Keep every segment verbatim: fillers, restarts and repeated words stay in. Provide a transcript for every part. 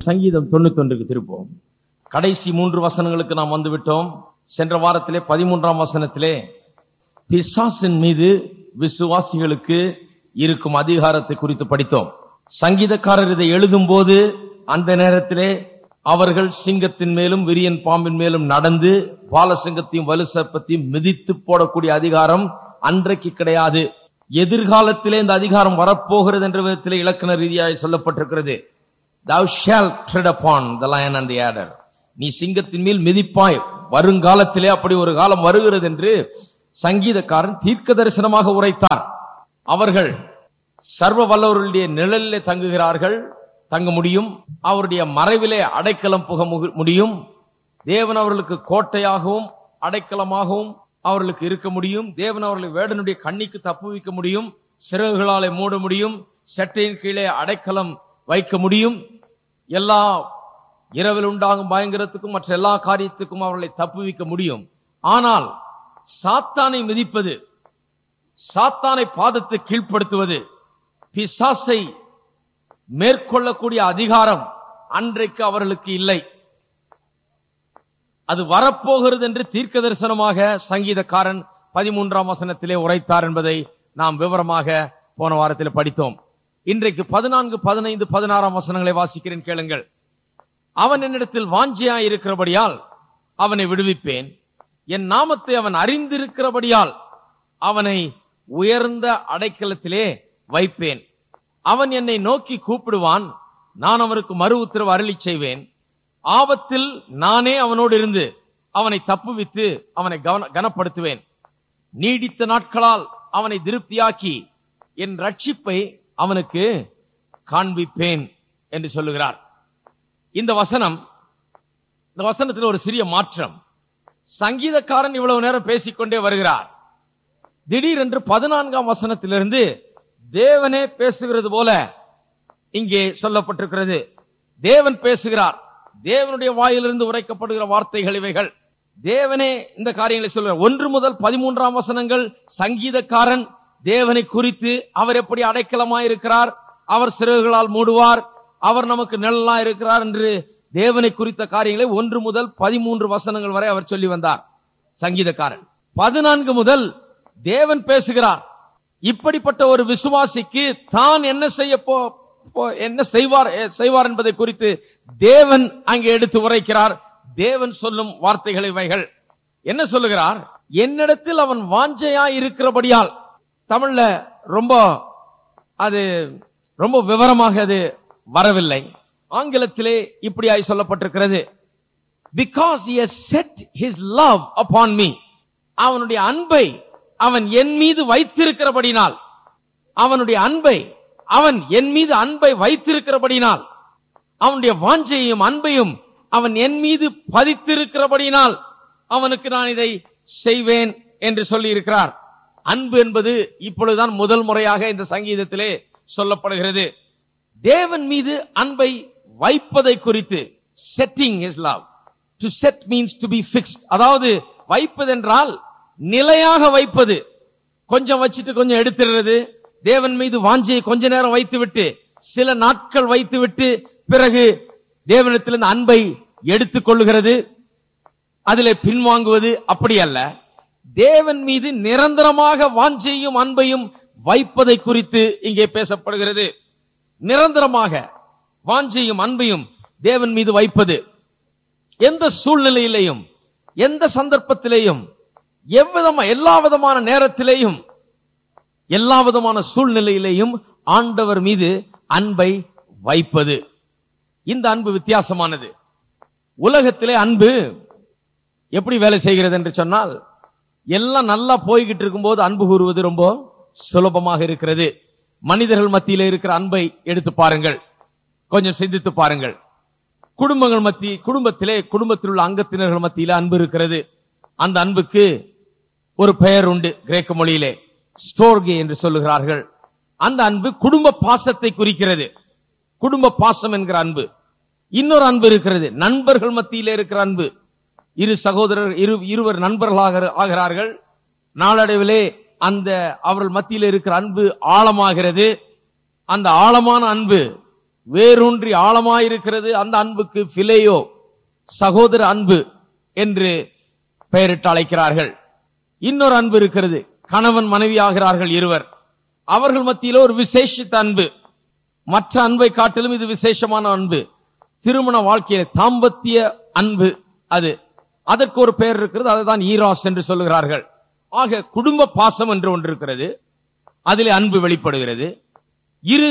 சங்கீதம் தொண்ணூத்தி ஒன்றுக்கு திருப்போம். கடைசி மூன்று வசனங்களுக்கு நாம் வந்துவிட்டோம். சென்ற வாரத்திலே பதிமூன்றாம் வசனத்திலே பிசாசின் மீது விசுவாசிகளுக்கு இருக்கும் அதிகாரத்தை குறித்து படித்தோம். சங்கீதக்காரர் இதை எழுதும் போது அந்த நேரத்திலே அவர்கள் சிங்கத்தின் மேலும் விரியன் பாம்பின் மேலும் நடந்து பாலசிங்கத்தையும் வலுசர்ப்பத்தையும் மிதித்து போடக்கூடிய அதிகாரம் அன்றைக்கு கிடையாது. எதிர்காலத்திலே இந்த அதிகாரம் வரப்போகிறது என்ற விதத்திலே இலக்கண ரீதியாக சொல்லப்பட்டிருக்கிறது. Thou shalt tread upon the lion and the adder. நீ சிங்கத்தின் மேல் மிதிப்பாய். வருங்காலத்திலே அப்படி ஒரு காலம் வருகிறது என்று சங்கீதக்காரன் தீர்க்க தரிசனமாக உரைத்தார். அவர்கள் சர்வ வல்லவருடைய நிழலிலே தங்குகிறார்கள், தங்க முடியும். அவருடைய மறைவிலே அடைக்கலம் புக முடியும். தேவன் அவர்களுக்கு கோட்டையாகவும் அடைக்கலமாகவும் அவர்களுக்கு இருக்க முடியும். தேவன் அவர்களை வேடனுடைய கண்ணிக்கு தப்புவிக்க முடியும். சிறகுகளாலே மூட முடியும். செட்டையின் கீழே அடைக்கலம் வைக்க முடியும். எல்லா இரவில் உண்டாகும் பயங்கரத்துக்கும் மற்ற எல்லா காரியத்துக்கும் அவர்களை தப்புவிக்க முடியும். ஆனால் சாத்தானை மிதிப்பது, சாத்தானை பாதத்தை கீழ்ப்படுத்துவது, பிசாசை மேற்கொள்ளக்கூடிய அதிகாரம் அன்றைக்கு அவர்களுக்கு இல்லை. அது வரப்போகிறது என்று தீர்க்க தரிசனமாக சங்கீதக்காரன் பதிமூன்றாம் வசனத்திலே உரைத்தார் என்பதை நாம் விவரமாக போன வாரத்தில் படித்தோம். இன்றைக்கு பதினான்கு பதினைந்து பதினாறாம் வசனங்களை வாசிக்கிறேன், கேளுங்கள். அவன் என்னிடத்தில் வாஞ்சியாய் இருக்கிறபடியால் அவனை விடுவிப்பேன். என் நாமத்தை அவன் அறிந்திருக்கிறபடியால் அவனை உயர்ந்த அடைக்கலத்திலே வைப்பேன். அவன் என்னை நோக்கி கூப்பிடுவான், நான் அவனுக்கு மறு உத்தரவு அருளி செய்வேன். ஆபத்தில் நானே அவனோடு இருந்து அவனை தப்புவித்து அவனை கனப்படுத்துவேன். நீடித்த நாட்களால் அவனை திருப்தியாக்கி என் ரட்சிப்பை அவனுக்கு காண்பிப்பேன் என்று சொல்லுகிறார். இந்த வசனம், இந்த வசனத்தில் ஒரு சிறிய மாற்றம். சங்கீதக்காரன் இவ்வளவு நேரம் பேசிக்கொண்டே வருகிறார். திடீரென்று பதினான்காம் வசனத்திலிருந்து தேவனே பேசுகிறது போல இங்கே சொல்லப்பட்டிருக்கிறது. தேவன் பேசுகிறார். தேவனுடைய வாயிலிருந்து உரைக்கப்படுகிற வார்த்தைகள் இவைகள். தேவனே இந்த காரியங்களை சொல்கிறார். ஒன்று முதல் பதிமூன்றாம் வசனங்கள் சங்கீதக்காரன் தேவனை குறித்து, அவர் எப்படி அடைக்கலமாயிருக்கிறார், அவர் சிறகுகளால் மூடுவார், அவர் நமக்கு நிழலா இருக்கிறார் என்று தேவனை குறித்த காரியங்களை ஒன்று முதல் பதிமூன்று வசனங்கள் வரை அவர் சொல்லி வந்தார் சங்கீதக்காரன். பதினான்கு முதல் தேவன் பேசுகிறார். இப்படிப்பட்ட ஒரு விசுவாசிக்கு தான் என்ன செய்ய போ என்ன செய்வார் செய்வார் என்பதை குறித்து தேவன் அங்கே எடுத்து உரைக்கிறார். தேவன் சொல்லும் வார்த்தைகள் இவைகள். என்ன சொல்லுகிறார்? என்னிடத்தில் அவன் வாஞ்சையாய் இருக்கிறபடியால். தமிழ்ல ரொம்ப அது ரொம்ப விவரமாக அது வரவில்லை. ஆங்கிலத்திலே இப்படியாய் சொல்லப்பட்டிருக்கிறது. Because he has set his love upon me. அவனுடைய அன்பை அவன் என் மீது வைத்திருக்கிறபடினால், அவனுடைய அன்பை அவன் என் மீது அன்பை வைத்திருக்கிறபடினால், அவனுடைய வாஞ்சையும் அன்பையும் அவன் என் மீது பதித்திருக்கிறபடினால் அவனுக்கு நான் இதை செய்வேன் என்று சொல்லி இருக்கிறார். அன்பு என்பது இப்பொழுதுதான் முதல் முறையாக இந்த சங்கீதத்திலே சொல்லப்படுகிறது. தேவன் மீது அன்பை வைப்பதை குறித்து, setting his love. To set means to be fixed. அதாவது வைப்பது என்றால் நிலையாக வைப்பது. கொஞ்சம் வச்சுட்டு கொஞ்சம் எடுத்துறது. தேவன் மீது வாஞ்சையை கொஞ்ச நேரம் வைத்து விட்டு சில நாட்கள் வைத்து விட்டு பிறகு தேவனிடத்திலிருந்து அன்பை எடுத்துக் கொள்ளுகிறது, அதிலே பின்வாங்குவது அப்படி அல்ல. தேவன் மீது நிரந்தரமாக வாஞ்சையும் அன்பையும் வைப்பதை குறித்து இங்கே பேசப்படுகிறது. நிரந்தரமாக வாஞ்சையும் அன்பையும் தேவன் மீது வைப்பது. எந்த சூழ்நிலையிலேயும், எந்த சந்தர்ப்பத்திலேயும், எவ்விதமா எல்லா விதமான நேரத்திலேயும், எல்லா விதமான சூழ்நிலையிலேயும் ஆண்டவர் மீது அன்பை வைப்பது. இந்த அன்பு வித்தியாசமானது. உலகத்திலே அன்பு எப்படி வேலை செய்கிறது என்று சொன்னால், எல்லாம் நல்லா போய்கிட்டு இருக்கும்போது அன்பு கூறுவது ரொம்ப சுலபமாக இருக்கிறது. மனிதர்கள் மத்தியிலே இருக்கிற அன்பை எடுத்து பாருங்கள், கொஞ்சம் சிந்தித்து பாருங்கள். குடும்பங்கள் மத்திய குடும்பத்திலே குடும்பத்தில் உள்ள அங்கத்தினர்கள் மத்தியிலே அன்பு இருக்கிறது. அந்த அன்புக்கு ஒரு பெயர் உண்டு, கிரேக்க மொழியிலே ஸ்டோர்கே என்று சொல்லுகிறார்கள். அந்த அன்பு குடும்ப பாசத்தை குறிக்கிறது. குடும்ப பாசம் என்கிற அன்பு. இன்னொரு அன்பு இருக்கிறது, நண்பர்கள் மத்தியிலே இருக்கிற அன்பு. இரு சகோதரர் இரு இருவர் நண்பர்களாக ஆகிறார்கள். நாளடைவிலே அந்த அவர்கள் மத்தியில் இருக்கிற அன்பு ஆழமாகிறது. அந்த ஆழமான அன்பு வேரூன்றி ஆழமாயிருக்கிறது. அந்த அன்புக்கு பிலேயோ, சகோதர அன்பு என்று பெயரிட்டு அழைக்கிறார்கள். இன்னொரு அன்பு இருக்கிறது. கணவன் மனைவி ஆகிறார்கள் இருவர். அவர்கள் மத்தியில ஒரு விசேஷித்த அன்பு. மற்ற அன்பை காட்டிலும் இது விசேஷமான அன்பு. திருமண வாழ்க்கையில தாம்பத்திய அன்பு. அது அதற்கு ஒரு பெயர் இருக்கிறது. அதுதான் ஈராஸ் என்று சொல்லுகிறார்கள். ஆக குடும்ப பாசம் என்று ஒன்று இருக்கிறது. அதிலே அன்பு வெளிப்படுகிறது. இரு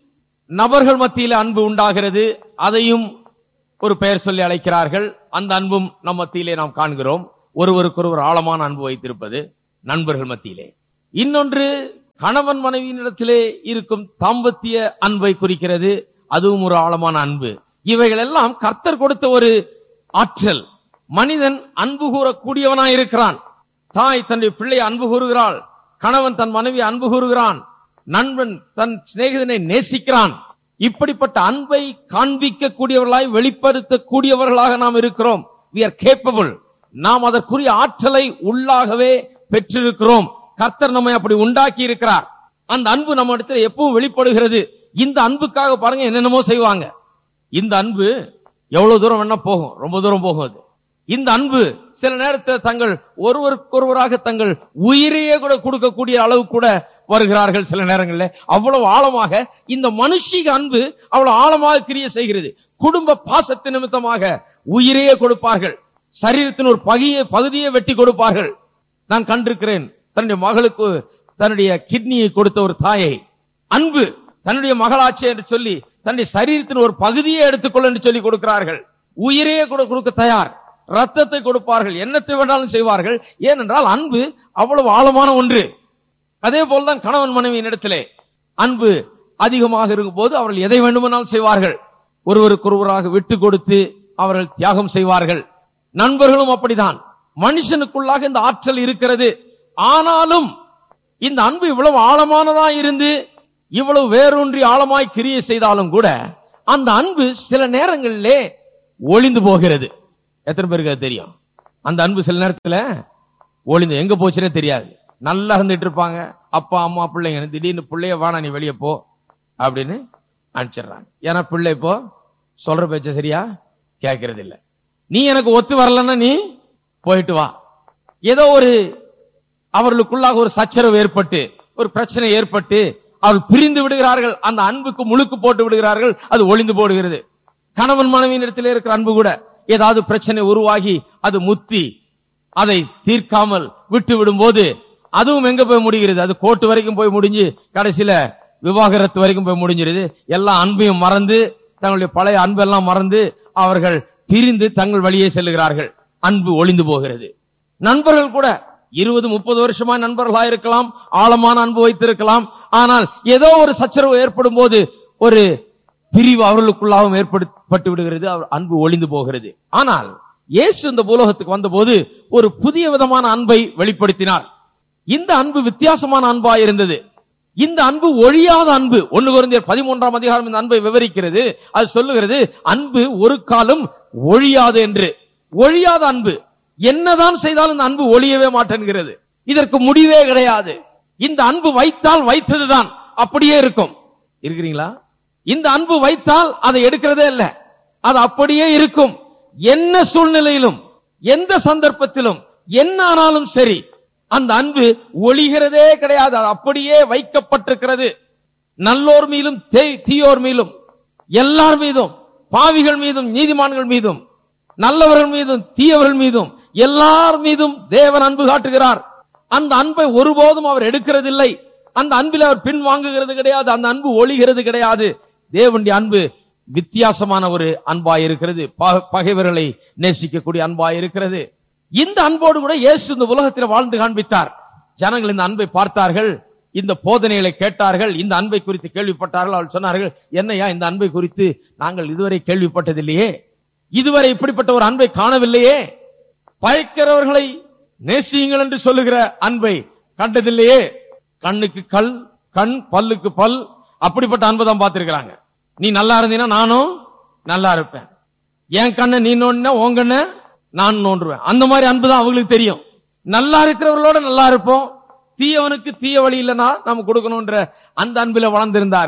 நபர்கள் மத்தியில அன்பு உண்டாகிறது. அதையும் ஒரு பெயர் சொல்லி அழைக்கிறார்கள். அந்த அன்பும் நம் மத்தியிலே நாம் காண்கிறோம். ஒருவருக்கொருவர் ஆழமான அன்பு வைத்திருப்பது நண்பர்கள் மத்தியிலே. இன்னொன்று கணவன் மனைவியினிடத்திலே இருக்கும் தாம்பத்திய அன்பை குறிக்கிறது. அதுவும் ஒரு ஆழமான அன்பு. இவைகள் எல்லாம் கர்த்தர் கொடுத்த ஒரு ஆற்றல். மனிதன் அன்பு கூறக்கூடியவனாய் இருக்கிறான். தாய் தன்னுடைய பிள்ளை அன்பு கூறுகிறாள். கணவன் தன் மனைவி அன்பு கூறுகிறான். நண்பன் தன் சிநேகிதனை நேசிக்கிறான். இப்படிப்பட்ட அன்பை காண்பிக்க கூடியவர்களாய், வெளிப்படுத்தக்கூடியவர்களாக நாம் இருக்கிறோம். we are capable. நாம் அதற்குரிய ஆற்றலை உள்ளாகவே பெற்றிருக்கிறோம். கர்த்தர் நம்மை அப்படி உண்டாக்கி இருக்கிறார். அந்த அன்பு நம்ம இடத்துல எப்பவும் வெளிப்படுகிறது. இந்த அன்புக்காக பாருங்க என்னென்னமோ செய்வாங்க. இந்த அன்பு எவ்வளவு தூரம் வேணா போகும், ரொம்ப தூரம் போகும். அது இந்த அன்பு சில நேரத்தில் தங்கள் ஒருவருக்கொருவராக தங்கள் உயிரையே கூட கொடுக்கக்கூடிய அளவு கூட வருகிறார்கள். சில நேரங்களில் அவ்வளவு ஆழமாக இந்த மனுஷிக அன்பு அவ்வளவு ஆழமாக கிரியை செய்கிறது. குடும்ப பாசத்தின் நிமித்தமாக உயிரையே கொடுப்பார்கள். சரீரத்தின் ஒரு பகுதியை பகுதியை வெட்டி கொடுப்பார்கள். நான் கண்டிருக்கிறேன். தன்னுடைய மகளுக்கு தன்னுடைய கிட்னியை கொடுத்த ஒரு தாயை, அன்பு தன்னுடைய மகளாட்சி என்று சொல்லி தன்னுடைய சரீரத்தின் ஒரு பகுதியை எடுத்துக்கொள்ள என்று சொல்லி கொடுக்கிறார்கள். உயிரையே கூட கொடுக்க தயார். ரத்தத்தை கொடுப்பார்கள். என்னத்தை வேண்டாலும் செய்வார்கள். ஏனென்றால் அன்பு அவ்வளவு ஆழமான ஒன்று. அதே போல்தான் கணவன் மனைவியின் இடத்திலே அன்பு அதிகமாக இருக்கும் போது அவர்கள் எதை வேண்டுமானாலும் செய்வார்கள். ஒருவருக்கொருவராக விட்டு கொடுத்து அவர்கள் தியாகம் செய்வார்கள். நண்பர்களும் அப்படிதான். மனுஷனுக்குள்ளாக இந்த ஆற்றல் இருக்கிறது. ஆனாலும் இந்த அன்பு இவ்வளவு ஆழமானதா இருந்து இவ்வளவு வேரூன்றி ஆழமாய் கிரியை செய்தாலும் கூட அந்த அன்பு சில நேரங்களிலே ஒளிந்து போகிறது. எத்தனை பேருக்கு அது தெரியும்? அந்த அன்பு சில நேரத்துல ஒளிந்து எங்க போச்சுனே தெரியாது. நல்லா இருந்துட்டு இருப்பாங்க. அப்பா அம்மா பிள்ளைங்க திடீர்னு பிள்ளைய வானா நீ வெளியே போ அப்படின்னு அனுப்பிச்சிடுறாங்க. ஏன்னா பிள்ளை இப்போ சொல்ற பேச்ச சரியா கேட்கறது இல்ல. நீ எனக்கு ஒத்து வரலன்னா நீ போயிட்டு வா. ஏதோ ஒரு அவர்களுக்குள்ளாக ஒரு சச்சரவு ஏற்பட்டு ஒரு பிரச்சனை ஏற்பட்டு அவர்கள் பிரிந்து விடுகிறார்கள். அந்த அன்புக்கு முழுக்கு போட்டு விடுகிறார்கள். அது ஒளிந்து போடுகிறது. கணவன் மனைவியின் இடத்திலே இருக்கிற அன்பு கூட ஏதாவது பிரச்சனை உருவாகி அது முத்தி அதை தீர்க்காமல் விட்டு விடும் போது அதுவும் எங்க போய் முடிகிறது? அது கோர்ட்டு வரைக்கும் போய் முடிஞ்சு கடைசியில விவாகரத்து வரைக்கும் போய் முடிஞ்சிருது. எல்லா அன்பையும் மறந்து தங்களுடைய பழைய அன்பெல்லாம் மறந்து அவர்கள் பிரிந்து தங்கள் வழியே செல்லுகிறார்கள். அன்பு ஒளிந்து போகிறது. நண்பர்கள் கூட இருபது முப்பது வருஷமா நண்பர்களா இருக்கலாம். ஆழமான அன்பு வைத்திருக்கலாம். ஆனால் ஏதோ ஒரு சச்சரவு ஏற்படும் போது ஒரு பிரிவு அவர்களுக்குள்ளாகவும் ஏற்பட்டு விடுகிறது. அன்பு ஒளிந்து போகிறது. ஆனால் இயேசு இந்த பூலோகத்துக்கு வந்த போது ஒரு புதிய விதமான அன்பை வெளிப்படுத்தினார். இந்த அன்பு வித்தியாசமான அன்பா இருந்தது. இந்த அன்பு ஒழியாத அன்பு. ஒன்னு கொரிந்தியர் பதிமூன்றாம் அதிகாரம் இந்த அன்பை விவரிக்கிறது. அது சொல்லுகிறது அன்பு ஒரு காலம் ஒழியாது என்று. ஒழியாத அன்பு என்னதான் செய்தாலும் இந்த அன்பு ஒழியவே மாட்டேன்கிறது. இதற்கு முடிவே கிடையாது. இந்த அன்பு வைத்தால் வைத்ததுதான் அப்படியே இருக்கும். இருக்கிறீங்களா? இந்த அன்பு வைத்தால் அதை எடுக்கிறதே இல்ல. அது அப்படியே இருக்கும். என்ன சூழ்நிலையிலும் எந்த சந்தர்ப்பத்திலும் என்ன ஆனாலும் சரி அந்த அன்பு ஒளிகிறதே கிடையாது. அது அப்படியே வைக்கப்பட்டிருக்கிறது. நல்லோர் மீதும் தீயோர் மீதும் எல்லார் மீதும் பாவிகள் மீதும் நீதிமான்கள் மீதும் நல்லவர்கள் மீதும் தீயவர்கள் மீதும் எல்லார் மீதும் தேவன் அன்பு காட்டுகிறார். அந்த அன்பை ஒருபோதும் அவர் எடுக்கிறதில்லை. அந்த அன்பில் அவர் பின் வாங்குகிறது கிடையாது. அந்த அன்பு ஒளிகிறது கிடையாது. தேவனுடைய அன்பு வித்தியாசமான ஒரு அன்பாய் இருக்கிறது. பகைவர்களை நேசிக்கக்கூடிய அன்பாய் இருக்கிறது. இந்த அன்போடு கூட இயேசு இந்த உலகத்தில் வாழ்ந்து காண்பித்தார். ஜனங்கள் இந்த அன்பை பார்த்தார்கள். இந்த போதனைகளை கேட்டார்கள். இந்த அன்பை குறித்து கேள்விப்பட்டார்கள். அவர்கள் சொன்னார்கள், என்னையா இந்த அன்பை குறித்து நாங்கள் இதுவரை கேள்விப்பட்டதில்லையே, இதுவரை இப்படிப்பட்ட ஒரு அன்பை காணவில்லையே, பயக்கிறவர்களை நேசியுங்கள் என்று சொல்லுகிற அன்பை கண்டதில்லையே. கண்ணுக்கு கல், கண் பல்லுக்கு பல், அப்படிப்பட்ட அன்பை தான் பார்த்திருக்கிறாங்க. நீ நல்லா இருந்தீங்கன்னா நானும் நல்லா இருப்பேன். என் கண்ணை நீ நோண்டினா உன் கண்ணை நான் நோண்டுவேன். அந்த மாதிரி அன்பு தான் அவங்களுக்கு தெரியும். நல்லா இருக்கிறவர்களோட நல்லா இருப்போம், தீயவனுக்கு தீய வழி இல்லைன்னா நம்ம கொடுக்கணும்ன்ற அந்த அன்பில வளர்ந்திருந்தார்கள்.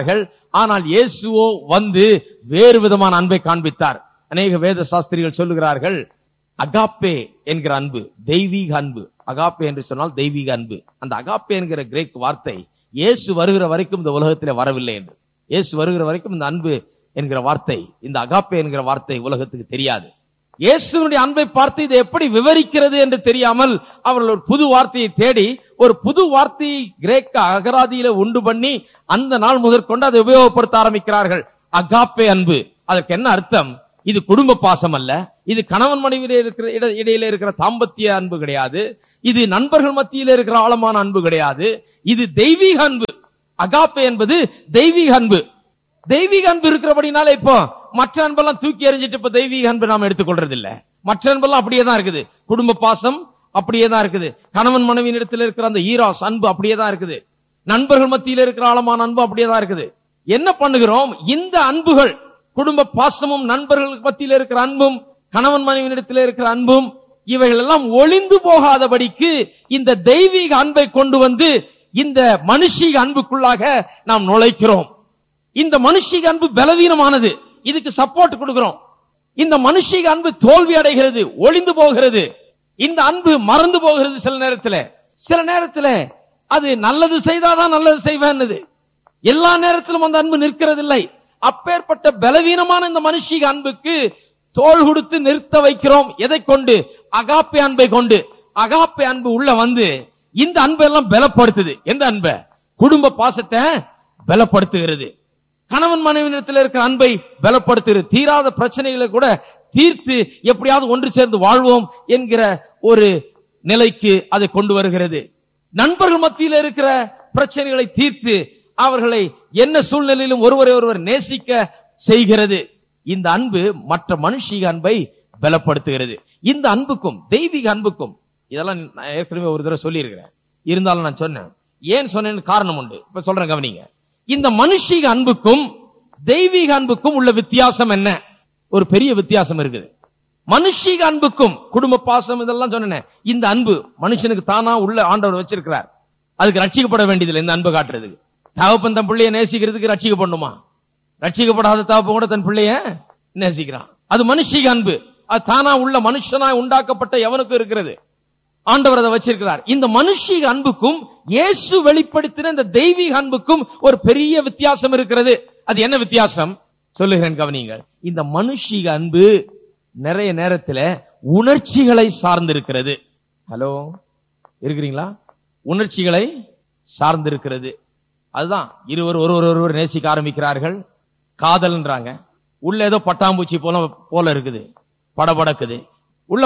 ஆனால் இயேசுவோ வந்து வேறு விதமான அன்பை காண்பித்தார். அநேக வேத சாஸ்திரிகள் சொல்லுகிறார்கள், அகாப்பே என்கிற அன்பு தெய்வீக அன்பு. அகாப்பே என்று சொன்னால் தெய்வீக அன்பு. அந்த அகாப்பே என்கிற கிரேக் வார்த்தை இயேசு வருகிற வரைக்கும் இந்த உலகத்திலே வரவில்லை என்று. இயேசு வருகிற வரைக்கும் இந்த அன்பு என்கிற வார்த்தை, இந்த அகாப்பே என்கிற வார்த்தை உலகத்துக்கு தெரியாது. இயேசுனுடைய அன்பை பார்த்து இதை எப்படி விவரிக்கிறது என்று தெரியாமல் அவர்கள் ஒரு புது வார்த்தையை தேடி ஒரு புது வார்த்தையை கிரேக்க அகராதியில உண்டு பண்ணி அந்த நாள் முதற்கொண்டு அதை உபயோகப்படுத்த ஆரம்பிக்கிறார்கள். அகாப்பே அன்பு, அதற்கு என்ன அர்த்தம்? இது குடும்ப பாசம் அல்ல, இது கணவன் மனைவியிலே இருக்கிற இடையில இருக்கிற தாம்பத்திய அன்பு கிடையாது, இது நண்பர்கள் மத்தியில இருக்கிற ஆழமான அன்பு கிடையாது, இது தெய்வீக அன்பு. அகாப்பே என்பது தெய்வீக அன்பு. தெய்வீக அன்பு இருக்கிறபடினால இப்போ மற்ற அன்பெல்லாம் தூக்கி எறிஞ்சிட்டு இப்ப தெய்வீக அன்பு நாம எடுத்துக்கொள்றது இல்ல. மற்ற அன்பெல்லாம் அப்படியே தான் இருக்குது. குடும்ப பாசம் அப்படியே தான் இருக்குது. கணவன் மனைவியின் இடத்துல இருக்கிற அந்த ஈராஸ் அன்பு அப்படியே தான் இருக்குது. நண்பர்கள் மத்தியில இருக்கிற ஆழமான அன்பு அப்படியே தான் இருக்குது. என்ன பண்ணுகிறோம்? இந்த அன்புகள், குடும்ப பாசமும் நண்பர்கள் மத்தியில இருக்கிற அன்பும் கணவன் மனைவியின் இடத்துல இருக்கிற அன்பும், இவைகள் எல்லாம் ஒளிந்து போகாதபடிக்கு இந்த தெய்வீக அன்பை கொண்டு வந்து இந்த மனுஷீக அன்புக்குள்ளாக நாம் நுழைக்கிறோம். இந்த மனுஷீக அன்பு பலவீனமானது, இதுக்கு சப்போர்ட் கொடுக்கிறோம். இந்த மனுஷீக அன்பு தோல்வி அடைகிறது, ஒளிந்து போகிறது. இந்த அன்பு மறந்து போகிறது. சில நேரத்தில் சில நேரத்தில் அது நல்லது செய்தாதான் நல்லது செய்வேன், எல்லா நேரத்திலும் அந்த அன்பு நிற்கிறதில்லை. அப்பேற்பட்ட பலவீனமான இந்த மனுஷீக அன்புக்கு தோள் கொடுத்து நிறுத்த வைக்கிறோம். எதை கொண்டு? அகாப்பே அன்பை கொண்டு. அகாப்பே அன்பு உள்ள வந்து இந்த அன்பை எல்லாம் பலப்படுத்துது. எந்த அன்பை? குடும்ப பாசத்தை பலப்படுத்துகிறது. கணவன் மனைவியிடத்தில் இருக்கிற அன்பை பலப்படுத்துகிறது. தீராத பிரச்சனைகளை கூட தீர்த்து எப்படியாவது ஒன்று சேர்ந்து வாழ்வோம் என்கிற ஒரு நிலைக்கு அதை கொண்டு வருகிறது. நண்பர்கள் மத்தியில் இருக்கிற பிரச்சனைகளை தீர்த்து அவர்களை என்ன சூழ்நிலையிலும் ஒருவரை ஒருவர் நேசிக்க செய்கிறது. இந்த அன்பு மற்ற மனுஷீக அன்பை பலப்படுத்துகிறது. இந்த அன்புக்கும் தெய்வீக அன்புக்கும், இதெல்லாம் நான் ஏற்கனவே ஒரு தடவை சொல்லி இருக்கிறேன், இருந்தாலும் நான் சொன்னேன். ஏன் சொன்னேன்னு காரணம் உண்டு, இப்ப சொல்றேன் கவனிங்க. இந்த மனுஷீக அன்புக்கும் தெய்வீக அன்புக்கும் உள்ள வித்தியாசம் என்ன? ஒரு பெரிய வித்தியாசம் இருக்குது. மனுஷீக அன்புக்கும் குடும்ப பாசம் இதெல்லாம் சொன்னேன். இந்த அன்பு மனுஷனுக்கு தானா உள்ள ஆண்டவர் வச்சிருக்கிறார். அதுக்கு ரட்சிக்கப்பட வேண்டியதில்லை. இந்த அன்பு காட்டுறதுக்கு தகப்பன் தன் பிள்ளைய நேசிக்கிறதுக்கு ரட்சிக்கப்படணுமா? ரட்சிக்கப்படாத தகப்பன் கூட தன் பிள்ளைய நேசிக்கிறான். அது மனுஷீக அன்பு. அது தானா உள்ள மனுஷனாய் உண்டாக்கப்பட்ட எவனுக்கும் இருக்கிறது. ஆண்டவர் அதை வச்சிருக்கிறார். இந்த மனுஷீக அன்புக்கும் இயேசு வெளிப்படுத்தின இந்த தெய்வீக அன்புக்கும் ஒரு பெரிய வித்தியாசம் இருக்கிறது. அது என்ன வித்தியாசம் சொல்லுகிறேன் கவனிங்கள். இந்த மனுஷீக அன்பு நிறைய நேரத்தில் உணர்ச்சிகளை சார்ந்திருக்கிறது. ஹலோ, இருக்கிறீங்களா? உணர்ச்சிகளை சார்ந்திருக்கிறது. அதுதான் இருவர் ஒருவர் ஒருவர் நேசிக்க ஆரம்பிக்கிறார்கள், காதல்ன்றாங்க. உள்ள ஏதோ பட்டாம்பூச்சி போல போல இருக்குது, படபடக்குது. உள்ள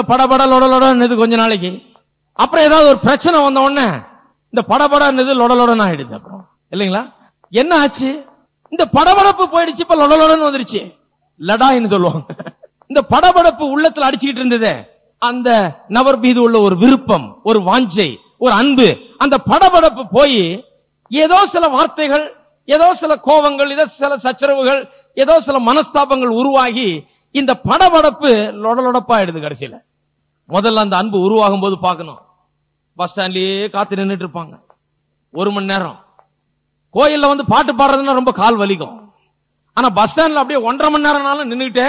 படபட கொஞ்ச நாளைக்கு அப்புறம் ஏதாவது ஒரு பிரச்சனை வந்த உடனே இந்த படபட லொடலொடன் ஆயிடுது. அப்புறம் இல்லைங்களா? என்ன ஆச்சு? இந்த படபடப்பு போயிடுச்சு, இப்ப லொடலொடன் வந்துருச்சு. லடான்னு சொல்லுவாங்க. இந்த படபடப்பு உள்ளத்துல அடிச்சுக்கிட்டு இருந்தது, அந்த நபர் மீது உள்ள ஒரு விருப்பம், ஒரு வாஞ்சை, ஒரு அன்பு, அந்த படபடப்பு போய் ஏதோ சில வார்த்தைகள், ஏதோ சில கோபங்கள், ஏதோ சில சச்சரவுகள், ஏதோ சில மனஸ்தாபங்கள் உருவாகி இந்த படபடப்பு லொடலொடப்பாயிடுது. கடைசியில முதல்ல அந்த அன்பு உருவாகும் போது பார்க்கணும், பஸ் ஸ்டாண்ட்லயே காத்து நின்றுட்டு இருப்பாங்க ஒரு மணி நேரம். கோயில்ல வந்து பாட்டு பாடுறதுன்னா ரொம்ப கால் வலிக்கும். ஆனா பஸ் ஸ்டாண்ட்ல அப்படியே ஒன்றரை மணி நேரம்னாலும் நின்றுகிட்டே,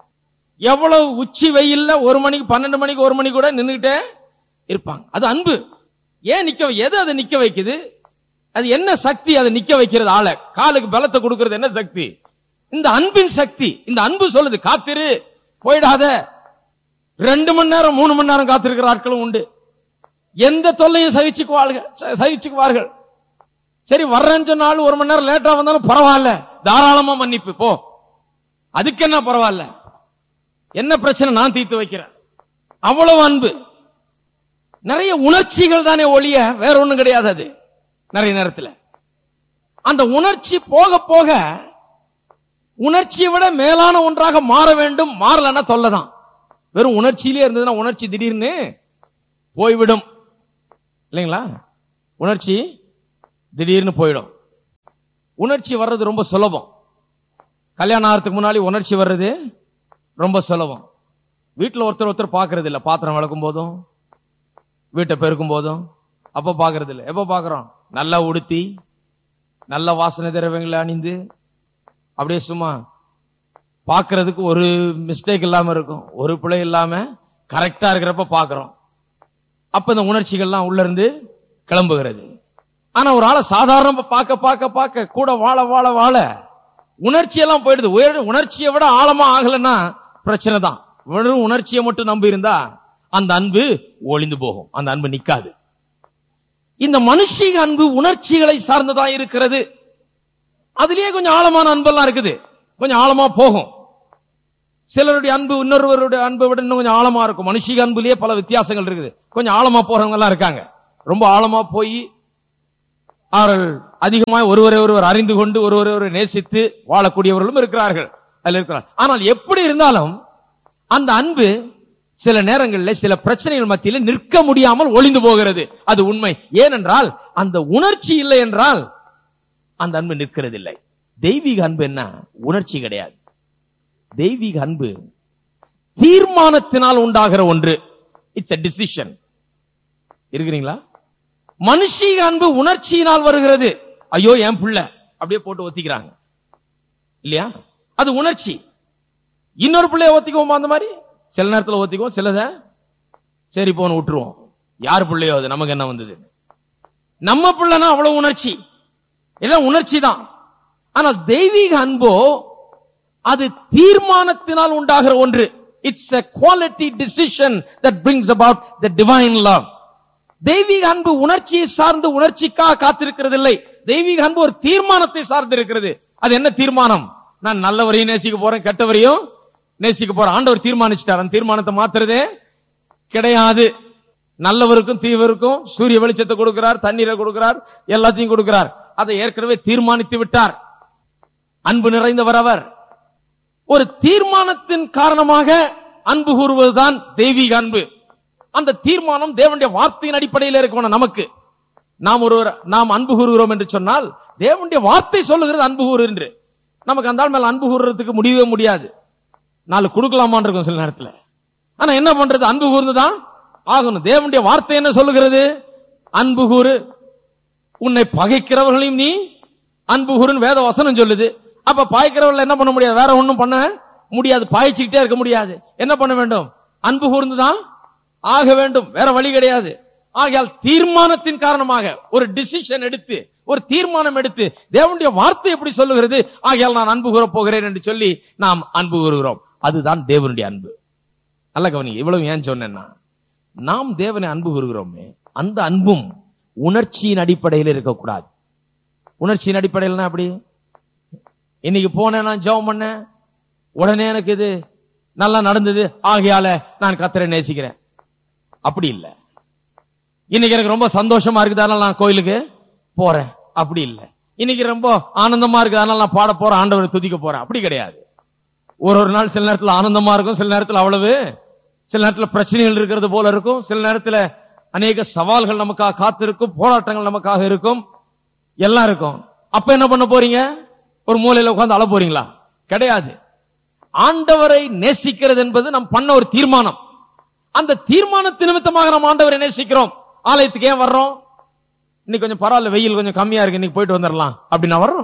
எவ்வளவு உச்சி வெயில்ல ஒரு மணிக்கு பன்னெண்டு மணிக்கு ஒரு மணி கூட நின்றுகிட்டே இருப்பாங்க. அது அன்பு. ஏன் நிக்க, எது அதை நிக்க வைக்குது? அது என்ன சக்தி அதை நிக்க வைக்கிறது? ஆளை காலுக்கு பலத்தை கொடுக்கிறது என்ன சக்தி? இந்த அன்பின் சக்தி. இந்த அன்பு சொல்லுது, காத்திரு, போயிடாத. ரெண்டு மணி நேரம் மூணு மணி நேரம் காத்திருக்கிற ஆட்களும் உண்டு. எந்த தொல்லையும் சகிச்சுக்குவார்கள் சகிச்சுக்குவார்கள் சரி, வர்றேன்னு சொன்னாலும் ஒரு மணி நேரம் லேட்டா வந்தாலும் பரவாயில்ல, தாராளமா மன்னிப்பு போ, அதுக்கு என்ன பரவாயில்ல, என்ன பிரச்சனை நான் தீர்த்து வைக்கிறேன். அவ்வளவு அன்பு. நிறைய உணர்ச்சிகள் தானே ஒழிய வேற ஒண்ணும் கிடையாது. அது நிறைய நேரத்தில் அந்த உணர்ச்சி போக போக உணர்ச்சியை விட மேலான ஒன்றாக மாற வேண்டும். மாறலன்னா தொல்லைதான். வெறும் உணர்ச்சியிலே இருந்ததுன்னா உணர்ச்சி திடீர்னு போய்விடும், இல்லைங்களா? உணர்ச்சி திடீர்னு போயிடும். உணர்ச்சி வர்றது ரொம்ப சுலபம். கல்யாணம் ஆகிறதுக்கு முன்னாடி உணர்ச்சி வர்றது ரொம்ப சுலபம். வீட்டில் ஒருத்தர் ஒருத்தர் பார்க்கறது இல்லை. பாத்திரம் வளர்க்கும் போதும் வீட்டை பெருக்கும் போதும் அப்ப பார்க்கறது இல்லை. எப்ப பார்க்கிறோம்? நல்லா உடுத்தி, நல்ல வாசனை திரவியங்களை அணிந்து, அப்படியே சும்மா பாக்குறதுக்கு ஒரு மிஸ்டேக் இல்லாம இருக்கும், ஒரு பிழை இல்லாம கரெக்டா இருக்கிறப்ப பாக்குறோம். அப்ப இந்த உணர்ச்சிகள்லாம் உள்ள இருந்து கிளம்புகிறது. ஆனா ஒரு ஆளை சாதாரண பார்க்க பார்க்க பார்க்க கூட வாழ வாழ வாழ உணர்ச்சி எல்லாம் போயிடுது. உணர்ச்சியை விட ஆழமா ஆகலன்னா பிரச்சனை தான். வெறும் உணர்ச்சியை மட்டும் நம்பி இருந்தா அந்த அன்பு ஒளிந்து போகும், அந்த அன்பு நிக்காது. இந்த மனுஷிக அன்பு உணர்ச்சிகளை சார்ந்ததா இருக்கிறது. அதுலயே கொஞ்சம் ஆழமான அன்பெல்லாம் இருக்குது, கொஞ்சம் ஆழமா போகும். சிலருடைய அன்பு இன்னொருவருடைய அன்பை விட இன்னும் கொஞ்சம் ஆழமா இருக்கும். மனுஷிக அன்புலயே பல வித்தியாசங்கள் இருக்குது. கொஞ்சம் ஆழமா போறவங்க எல்லாம் இருக்காங்க. ரொம்ப ஆழமா போய் அவர்கள் அதிகமாக ஒருவரை ஒருவர் அறிந்து கொண்டு ஒருவரை ஒருவர் நேசித்து வாழக்கூடியவர்களும் இருக்கிறார்கள், அதில் இருக்கிறார். ஆனால் எப்படி இருந்தாலும் அந்த அன்பு சில நேரங்களில் சில பிரச்சனைகள் மத்தியில் நிற்க முடியாமல் ஒளிந்து போகிறது. அது உண்மை. ஏனென்றால் அந்த உணர்ச்சி இல்லை என்றால் அந்த அன்பு நிற்கிறது இல்லை. தெய்வீக அன்பு என்ன? உணர்ச்சி கிடையாது. தெய்வீக அன்பு தீர்மானத்தினால் உண்டாகிற ஒன்று. It's a decision. இருக்கிறீங்களா? மனுஷீக அன்பு உணர்ச்சியினால் வருகிறது. ஐயோ என் பிள்ளை அப்படியே போட்டு ஒத்திக்கிறாங்க இல்லையா? அது உணர்ச்சி. இன்னொரு பிள்ளைய ஒத்திக்குவோமா? அந்த மாதிரி சில நேரத்தில் ஒத்திக்குவோம், சிலத சரி போன விட்டுருவோம். யார் பிள்ளையோ அது, நமக்கு என்ன வந்தது? நம்ம பிள்ளைனா அவ்வளவு உணர்ச்சி, எல்லாம் உணர்ச்சி தான். ஆனால் தெய்வீக அன்போ அது தீர்மானத்தினால் உண்டாகிற ஒன்று. It's a quality decision that brings about the divine love. தெய்வீக அன்பு உணர்ச்சியை சார்ந்து உணர்ச்சிக்காக காத்திருக்கிறது இல்லை. தெய்வீக அன்பு ஒரு தீர்மானத்தை சார்ந்து இருக்கிறது. அது என்ன தீர்மானம்? நான் நல்லவரையும் நேசிக்க போறேன், கெட்டவரையும் நேசிக்க போறேன். ஆண்டவர் தீர்மானிச்சிட்டார். அந்த தீர்மானத்தை மாத்துறதே கிடையாது. நல்லவருக்கும் தீவருக்கும் சூரிய வெளிச்சத்தை கொடுக்கிறார், தண்ணீரை கொடுக்கிறார், எல்லாத்தையும் கொடுக்கிறார். அதை ஏற்கனவே தீர்மானித்து விட்டார். அன்பு நிறைந்தவர் அவர். ஒரு தீர்மானத்தின் காரணமாக அன்பு கூறுவதுதான் தெய்வீக அன்பு. அந்த தீர்மானம் தேவனுடைய வார்த்தையின் அடிப்படையில் இருக்கணும். நமக்கு நாம் ஒரு நாம் அன்பு கூறுகிறோம் என்று சொன்னால் தேவனுடைய வார்த்தை சொல்லுகிறது அன்பு கூறு என்று. நமக்கு அந்த மேல அன்பு கூறுறதுக்கு முடியவே முடியாது. நாலு கொடுக்கலாமான் இருக்கும் சில நேரத்தில். ஆனா என்ன பண்றது? அன்பு கூர்ந்துதான் ஆகணும். தேவனுடைய வார்த்தை என்ன சொல்லுகிறது? அன்பு கூறு, உன்னை பகைக்கிறவர்களையும் நீ அன்பு கூறுன்னு வேத வசனம் சொல்லுது. அப்ப பாய்க்கிறவர்கள் என்ன பண்ண முடியாது? வேற ஒண்ணும் பண்ண முடியாது. பாய்ச்சிக்கிட்டே இருக்க முடியாது. என்ன பண்ண வேண்டும்? அன்பு கூர்ந்துதான் ஆக வேண்டும். வேற வழி கிடையாது. ஆகையால் தீர்மானத்தின் காரணமாக ஒரு டிசிஷன் எடுத்து, ஒரு தீர்மானம் எடுத்து, தேவனுடைய வார்த்தை எப்படி சொல்லுகிறது, ஆகையால் நான் அன்பு கூற போகிறேன் என்று சொல்லி நாம் அன்பு கூறுகிறோம். அதுதான் தேவனுடைய அன்பு. நல்ல கவனி. இவ்வளவு ஏன் சொன்னேன்னா, நாம் தேவனை அன்பு கூறுகிறோமே, அந்த அன்பும் உணர்ச்சியின் அடிப்படையில் இருக்கக்கூடாது. உணர்ச்சியின் அடிப்படையில் அப்படி இன்னைக்கு போனேன், நான் ஜெபம் பண்ணேன், உடனே எனக்கு இது நல்லா நடந்தது, ஆகையால நான் கர்த்தரை நேசிக்கிறேன். அப்படி இல்லை. இன்னைக்கு எனக்கு ரொம்ப சந்தோஷமா இருக்குது, அதனால நான் கோயிலுக்கு போறேன். அப்படி இல்லை. இன்னைக்கு ரொம்ப ஆனந்தமா இருக்குது, அதனால நான் பாட போறேன், ஆண்டவரை துதிக்க போறேன். அப்படி கிடையாது. ஒரு ஒரு நாள் சில நேரத்தில் ஆனந்தமா இருக்கும், சில நேரத்தில் அவ்வளவு, சில நேரத்தில் பிரச்சனைகள் இருக்கிறது போல இருக்கும், சில நேரத்தில் அநேக சவால்கள் நமக்காக காத்திருக்கும், போராட்டங்கள் நமக்காக இருக்கும், எல்லாம் இருக்கும். அப்ப என்ன பண்ண போறீங்க? ஒரு மூலையில உட்கார்ந்து அழ போறீங்களா? கிடையாது. ஆண்டவரை நேசிக்கிறது என்பது நாம் பண்ண ஒரு தீர்மானம். அந்த தீர்மானத்தின் நிமித்தமாக நாம் ஆண்டவரை நேசிக்கிறோம். ஆலயத்துக்கு ஏன் வர்றோம்? இன்னைக்கு கொஞ்சம் பரவாயில்ல, வெயில் கொஞ்சம் கம்மியா இருக்கு, இன்னைக்கு போயிட்டு வந்துடலாம் அப்படின்னா வர்றோம்.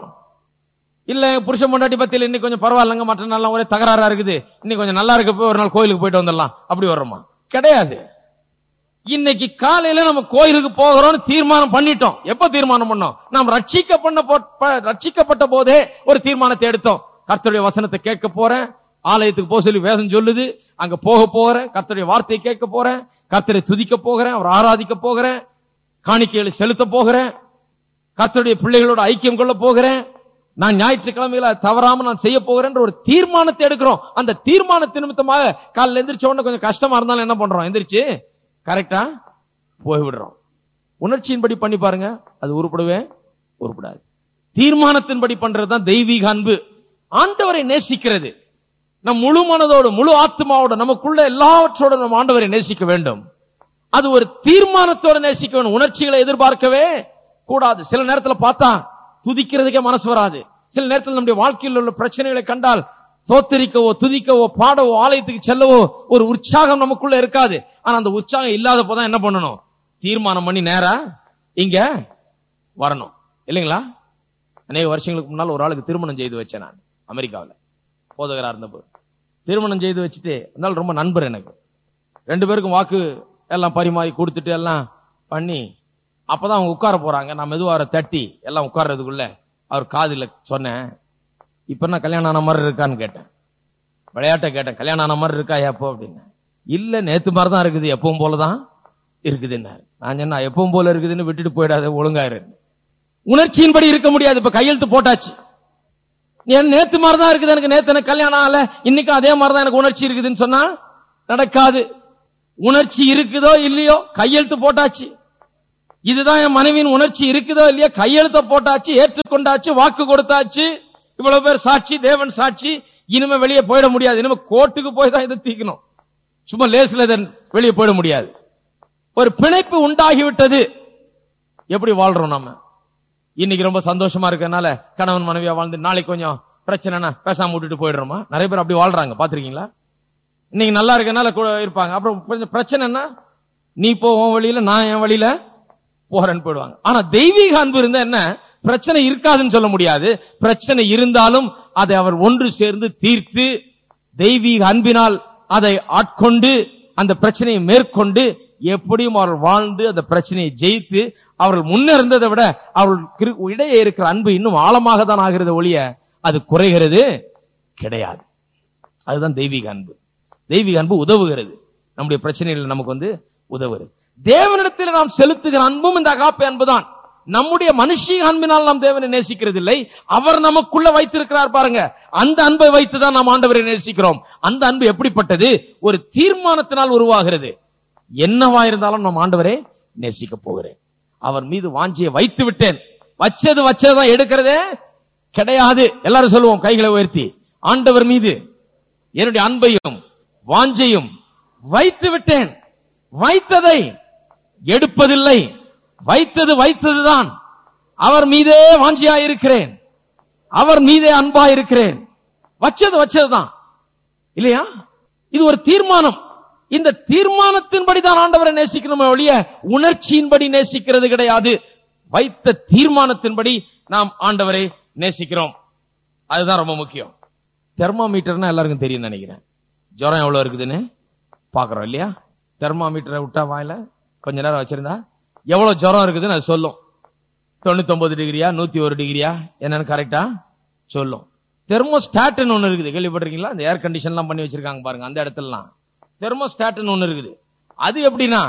இல்ல புருஷன் பொண்டாட்டி பத்தியில இன்னைக்கு கொஞ்சம் பரவாயில்லங்க, மற்ற நாள் ஒரே தகராறா இருக்குது, இன்னைக்கு கொஞ்சம் நல்லா இருக்க போய் ஒரு நாள் கோயிலுக்கு போயிட்டு வந்துடலாம் அப்படி வர்றோமா? கிடையாது. இன்னைக்கு காலையில நம்ம கோயிலுக்கு போகிறோம்னு தீர்மானம் பண்ணிட்டோம். எப்ப தீர்மானம் பண்ணோம்? நாம் ரட்சிக்கப்பட்ட ரட்சிக்கப்பட்ட போதே ஒரு தீர்மானத்தை எடுத்தோம். கர்த்தருடைய வசனத்தை கேட்க போறேன், ஆலயத்துக்கு போக சொல்லி வேதம் சொல்லுது, அங்க போக போறேன், கர்த்தருடைய வார்த்தையை கேட்க போறேன், கர்த்தரை துதிக்க போகிறேன், அவர் ஆராதிக்க போகிறேன், காணிக்கைகளை செலுத்த போகிறேன், கர்த்தருடைய பிள்ளைகளோட ஐக்கியம் கொள்ள போகிறேன், நான் ஞாயிற்றுக்கிழமையில தவறாம நான் செய்ய போகிறேன் ஒரு தீர்மானத்தை எடுக்கிறோம். அந்த தீர்மானத்தின் நிமித்தமாக காலையில் எந்திரிச்ச உடனே கொஞ்சம் கஷ்டமா இருந்தாலும் என்ன பண்றோம்? எந்திரிச்சு கரெக்டா போய்விடுறோம். உணர்ச்சியின்படி பண்ணி பாருங்க, அது உருப்படவே உருப்படாது. தீர்மானத்தின்படி பண்றதுதான் தெய்வீக அன்பு. ஆண்டவரை நேசிக்கிறது நம் முழு மனதோடு முழு ஆத்மாவோடு நமக்குள்ள எல்லாவற்றோடு நம் ஆண்டவரை நேசிக்க வேண்டும். அது ஒரு தீர்மானத்தோடு நேசிக்க வேண்டும். உணர்ச்சிகளை எதிர்பார்க்கவே கூடாது. சில நேரத்தில் பார்த்தா துதிக்கிறதுக்கே மனசு வராது. சில நேரத்தில் நம்முடைய வாழ்க்கையில் உள்ள பிரச்சனைகளை கண்டால் தோத்தரிக்கவோ துதிக்கவோ பாடவோ ஆலயத்துக்கு செல்லவோ ஒரு உற்சாகம் நமக்குள்ள இருக்காது. ஆனா அந்த உற்சாகம் இல்லாத போதான் என்ன பண்ணணும்? தீர்மானம் பண்ணி நேரா இங்க வரணும். இல்லைங்களா? அநேக வருஷங்களுக்கு முன்னால் ஒரு ஆளுக்கு திருமணம் செய்து வச்சேன். நான் அமெரிக்காவில் போதகரா இருந்தப்போ திருமணம் செய்து வச்சுட்டு அதனால ரொம்ப நண்பர் எனக்கு. ரெண்டு பேருக்கும் வாக்கு எல்லாம் பரிமாறி கொடுத்துட்டு எல்லாம் பண்ணி அப்பதான் அவங்க உட்கார போறாங்க. நான் மெதுவார தட்டி எல்லாம் உட்கார்றதுக்குள்ள அவர் காதுல சொன்னேன், இப்ப நான் கல்யாணம் ஆன மாதிரி இருக்கான்னு கேட்டேன். விளையாட்ட கேட்டேன், கல்யாணம் ஆன மாதிரி இருக்கா எப்போ அப்படின்னு. இல்ல நேத்து மாதிரிதான் இருக்குது, எப்பவும் போலதான் இருக்குதுன்னு. நான் சொன்னா எப்பவும் போல இருக்குதுன்னு விட்டுட்டு போயிடாத, ஒழுங்காயிரு. உணர்ச்சியின்படி இருக்க முடியாது. இப்ப கையெழுத்து போட்டாச்சு, நேத்து மாதிரிதான் இருக்குது எனக்கு, நேத்து எனக்கு கல்யாணம் ஆகல, இன்னைக்கு அதே மாதிரிதான் எனக்கு உணர்ச்சி இருக்குதுன்னு சொன்னா நடக்காது. உணர்ச்சி இருக்குதோ இல்லையோ கையெழுத்து போட்டாச்சு. இதுதான் என் மனைவியின் உணர்ச்சி இருக்குதோ இல்லையோ கையெழுத்த போட்டாச்சு, ஏற்றுக்கொண்டாச்சு, வாக்கு கொடுத்தாச்சு. இவ்வளவு பேர் சாட்சி, தேவன் சாட்சி. இனிமே வெளியே போயிட முடியாது. இனிமே கோர்ட்டுக்கு போய் தான் இதை தீக்கணும். சும்மா லேஸ்ல வெளியே போயிட முடியாது. ஒரு பிணைப்பு உண்டாகிவிட்டது. எப்படி வாழ்றோம் நம்ம? இன்னைக்கு ரொம்ப சந்தோஷமா இருக்கனால கணவன் மனைவியா வாழ்ந்து நாளைக்கு கொஞ்சம் பிரச்சனைனா பேசாம விட்டுட்டு போயிடுறோமா? நிறைய பேர் அப்படி வாழ்றாங்க, பாத்திருக்கீங்களா? இன்னைக்கு நல்லா இருக்கனால இருப்பாங்க, அப்புறம் கொஞ்சம் பிரச்சனைனா நீ போ உன் வழியில, நான் என் வழியில போறேன்னு போயிடுவாங்க. ஆனா தெய்வீக அன்பு இருந்தா என்ன, பிரச்சனை இருக்காதுன்னு சொல்ல முடியாது. பிரச்சனை இருந்தாலும் அதை அவர் ஒன்று சேர்ந்து தீர்த்து தெய்வீக அன்பினால் அதை ஆட்கொண்டு அந்த பிரச்சனையை மேற்கொண்டு எப்படியும் அவர்கள் வாழ்ந்து அந்த பிரச்சனையை ஜெயித்து அவர்கள் முன்னேறதை விட அவர்கள் இடையே இருக்கிற அன்பு இன்னும் ஆழமாக தான் ஆகிறது ஒழிய அது குறைகிறது கிடையாது. அதுதான் தெய்வீக அன்பு. தெய்வீக அன்பு உதவுகிறது, நம்முடைய பிரச்சனைகள் நமக்கு வந்து உதவுகிறது. தேவனிடத்தில் நாம் செலுத்துகிற அன்பும் இந்த அகாப்பை அன்புதான். நம்முடைய மனுஷீக அன்பினால் நாம் தேவனை நேசிக்கிறது இல்லை, அவர் நமக்குள்ள வைத்திருக்கிறார் பாருங்க, அந்த அன்பை வைத்துதான் நாம் ஆண்டவரை நேசிக்கிறோம். அந்த அன்பு எப்படிப்பட்டது? ஒரு தீர்மானத்தினால் உருவாகிறது. என்னவா இருந்தாலும் நாம் ஆண்டவரை நேசிக்க போகிறேன், அவர் மீது வாஞ்சியை வைத்து விட்டேன். வச்சது வச்சதுதான் எடுக்கிறதே கிடையாது. எல்லாரும் சொல்லுவோம் கைகளை உயர்த்தி, ஆண்டவர் மீது என்னுடைய அன்பையும் வாஞ்சையும் வைத்து விட்டேன். வைத்ததை எடுப்பதில்லை, வைத்தது வைத்ததுதான். அவர் மீதே வாஞ்சியாயிருக்கிறேன், அவர் மீதே அன்பாயிருக்கிறேன். வச்சது வச்சதுதான் இல்லையா? இது ஒரு தீர்மானம். இந்த தீர்மானத்தின்படி தான் ஆண்டவரை நேசிக்கணும் ஒழிய உணர்ச்சியின்படி நேசிக்கிறது கிடையாது. வைத்த தீர்மானத்தின்படி நாம் ஆண்டவரை நேசிக்கிறோம். அதுதான் ரொம்ப முக்கியம். தெர்மாமீட்டர்னா எல்லாருக்கும் தெரியும் நினைக்கிறேன். ஜுரம் எவ்வளவு இருக்குதுன்னு பாக்குறோம் இல்லையா? தெர்மாமீட்டரை விட்டா வாயில கொஞ்ச நேரம் வச்சிருந்தா எவ்வளவு ஜுரம் இருக்குதுன்னு அது சொல்லும். தொண்ணூத்தி ஒன்பது டிகிரியா நூத்தி ஒரு டிகிரியா என்னன்னு கரெக்டா சொல்லும். தெர்மோஸ்டாட் ஒண்ணு இருக்குது, கேள்விப்பட்டிருக்கீங்களா? இந்த ஏர் கண்டிஷன் எல்லாம் பண்ணி வச்சிருக்காங்க பாருங்க, அந்த இடத்துலலாம் தெர்மோஸ்டாட் ஒண்ணு இருக்குது. அது எப்படின்னா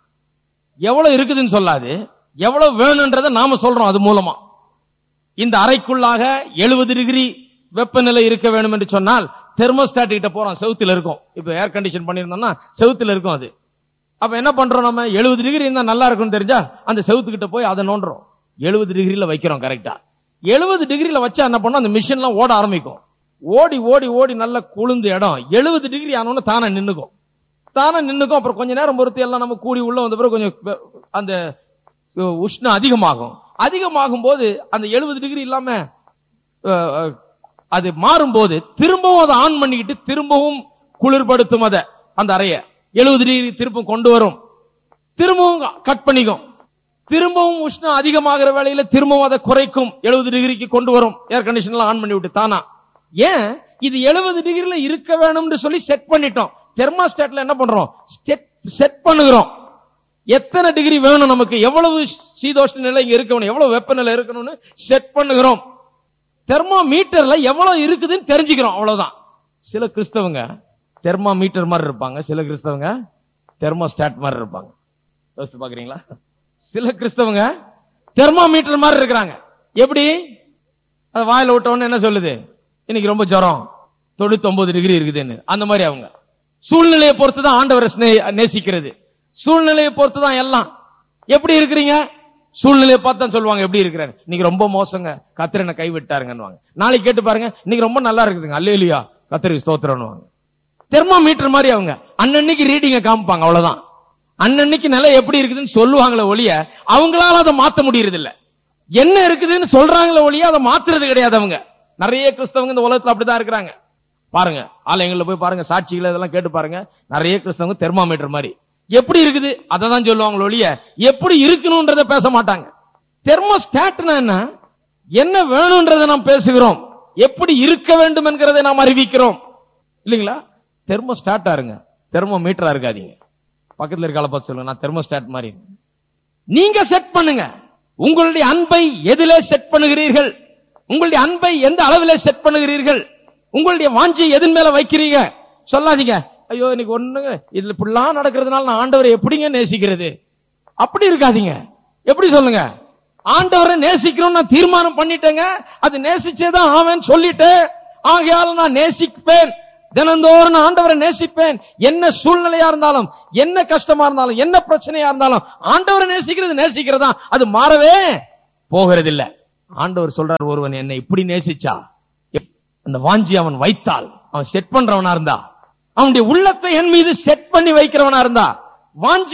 எவ்வளவு இருக்குதுன்னு சொல்லாது, எவ்வளவு வேணும்ன்றத நாம சொல்றோம். அது மூலமா இந்த அறைக்குள்ளாக எழுபது டிகிரி வெப்பநிலை இருக்க வேண்டும் என்று சொன்னால் தெர்மோஸ்டாட் கிட்ட போறோம், செவுத்துல இருக்கும். இப்ப ஏர் கண்டிஷன் பண்ணிருந்தோம்னா செவுத்துல இருக்கும். அது அப்ப என்ன பண்றோம், நம்ம எழுபது டிகிரி இருந்தா நல்லா இருக்கும்னு தெரிஞ்சா அந்த செவுத்துக்கிட்ட போய் அதை நோண்டுறோம், எழுபது டிகிரில வைக்கிறோம். கரெக்டா எழுபது டிகிரில வச்சா என்ன பண்ணோம், அந்த மிஷின் எல்லாம் ஓட ஆரம்பிக்கும். ஓடி ஓடி ஓடி நல்ல குளிர்ந்த இடம் எழுபது டிகிரி ஆனோன்னு தானே நின்னுக்கும், தானே நின்னுக்கும். அப்புறம் கொஞ்ச நேரம் பொறுத்து எல்லாம் நம்ம கூடி உள்ள வந்த பிறகு கொஞ்சம் அந்த உஷ்ணம் அதிகமாகும். அதிகமாகும் போது அந்த எழுபது டிகிரி இல்லாம அது மாறும் போது திரும்பவும் அதை ஆன் பண்ணிக்கிட்டு திரும்பவும் குளிர்படுத்தும். அதை அந்த அறைய எழுபது டிகிரி திரும்ப கொண்டு வரும், திரும்பவும் கட் பண்ணிக்கும், திரும்பவும் உஷ்ணம் அதிகமாகிற வேளையில திரும்பவும் அதை குறைக்கும், எழுபது டிகிரிக்கு கொண்டு வரும். ஏர் கண்டிஷன் ஆன் பண்ணி விட்டு தானா. ஏன் இது எழுபது டிகிரில இருக்க வேணும்னு சொல்லி செட் பண்ணிட்டோம். தெர்மாஸ்டாட்ல என்ன பண்றோம், செட் பண்ணுகிறோம். எத்தனை டிகிரி வேணும் நமக்கு, எவ்வளவு சீதோஷ்ண நிலை இங்க இருக்கணும், எவ்வளவு வெப்பநிலை இருக்கணும்னு செட் பண்ணுகிறோம். தெர்மோமீட்டர்ல எவ்வளவு இருக்குதுன்னு தெரிஞ்சுக்கிறோம், அவ்வளவுதான். சில கிறிஸ்தவங்க தெர்மோமீட்டர் மாதிரி இருப்பாங்க, சில கிறிஸ்தவங்க தெர்மோஸ்டாட் மாதிரி இருப்பாங்க. யோசிச்சு பாக்குறீங்களா? சில கிறிஸ்தவங்க தெர்மோமீட்டர் மாதிரி இருக்கிறாங்க. எப்படி? அது வாயில விட்டவொன்னு என்ன சொல்லுது, இன்னைக்கு ரொம்ப ஜுரம் தொண்ணூத்தி ஒன்பது டிகிரி இருக்குதுன்னு. அந்த மாதிரி அவங்க சூழ்நிலையை பொறுத்துதான் ஆண்டவரை நேசிக்கிறது, சூழ்நிலையை பொறுத்துதான் எல்லாம். எப்படி இருக்கிறீங்க, சூழ்நிலையை பார்த்து சொல்லுவாங்க எப்படி இருக்கிறேன். இன்னைக்கு ரொம்ப மோசங்க, கர்த்தர் என்ன கைவிட்டாருங்க. நாளைக்கு கேட்டு பாருங்க, இன்னைக்கு ரொம்ப நல்லா இருக்குதுங்க, அல்லேலூயா கர்த்தருக்கு ஸ்தோத்திரம். தெர்மோமீட்டர் மாதிரி அவங்க அன்னன்னைக்கு ரீடிங்க காமிப்பாங்க, அவ்வளவுதான். அன்னன்னைக்கு நிலை எப்படி இருக்குதுன்னு சொல்லுவாங்களே ஒழிய அவங்களால அதை மாத்த முடியறது இல்ல. என்ன இருக்குதுன்னு சொல்றாங்களே ஒழிய அதை மாத்துறது கிடையாது. அவங்க நிறைய கிறிஸ்தவங்க இந்த உலகத்துல அப்படிதான் இருக்கிறாங்க. பாருங்க ஆலயங்கள்ல போய் பாருங்க, சாட்சிகளை இதெல்லாம் கேட்டு பாருங்க. நிறைய கிறிஸ்தவங்க தெர்மோமீட்டர் மாதிரி எப்படி இருக்குது அதை தான் சொல்லுவாங்களே ஒழிய எப்படி இருக்கணும்ன்றத பேச மாட்டாங்க. தெர்மோஸ்டாட்னா என்ன, என்ன வேணும்ன்றதை நாம் பேசுகிறோம். எப்படி இருக்க வேண்டும் என்கிறதை நாம் அறிவிக்கிறோம் இல்லைங்களா? தெர்மோஸ்டாட்டா இருங்க, தெர்மோமீட்டரா இருக்காதீங்க. பக்கத்துல இருக்கால பார்த்து சொல்லுங்க, நான் தெர்மோஸ்டாட் மாதிரி. நீங்க செட் பண்ணுங்க. உங்களுடைய அன்பை எதிலே செட் பண்ணுகிறீர்கள்? உங்களுடைய அன்பை எந்த அளவிலே செட் பண்ணுகிறீர்கள்? உங்களுடைய வாஞ்சி எதன் மேல வைக்கிறீங்க? சொல்லாதீங்க, ஐயோ இன்னைக்கு ஒண்ணுங்க இதுல இப்படிலாம் நடக்கிறதுனால நான் ஆண்டவரை எப்படிங்க நேசிக்கிறது? அப்படி இருக்காதீங்க. எப்படி சொல்லுங்க? ஆண்டவரை நேசிக்கணும்னு நான் தீர்மானம் பண்ணிட்டேங்க, அது நேசிச்சேதான் ஆவேன்னு சொல்லிட்டு, ஆகையால நான் நேசிப்பேன், தினந்தோறும் நான் ஆண்டவரை நேசிப்பேன். என்ன சூழ்நிலையா இருந்தாலும், என்ன கஷ்டமா இருந்தாலும், என்ன பிரச்சனையா இருந்தாலும் ஆண்டவரை நேசிக்கிறது நேசிக்கிறதா, அது மாறவே போகிறது இல்ல. ஆண்டவர் சொல்றார், ஒருவன் என்னை இப்படி நேசிச்சா, அந்த வாஞ்சி அவன் வைத்தால், அவன் செட் பண்றவனா இருந்தா, அவனுடைய உள்ளத்தை என் மீது செட் பண்ணி வைக்கிறவனா இருந்தா, வாஞ்சி